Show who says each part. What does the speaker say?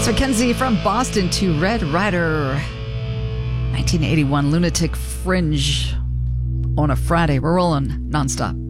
Speaker 1: Mackenzie from Boston to Red Rider. 1981 Lunatic Fringe on a Friday. We're rolling nonstop.